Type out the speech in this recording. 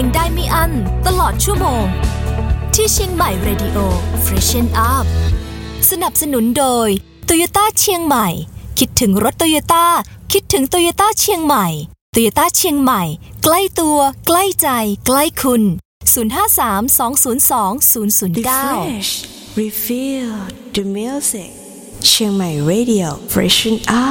ได้ไม่อั้นตลอดชั่วโมงที่เชียงใหม่ Radio Freshen Up สนับสนุนโดย Toyota เชียงใหม่คิดถึงรถ Toyota คิดถึง Toyota เชียงใหม่ Toyota เชียงใหม่ใกล้ตัวใกล้ใจใกล้คุณ053-202-009 Refresh Refill the music เชียงใหม่ Radio Freshen Up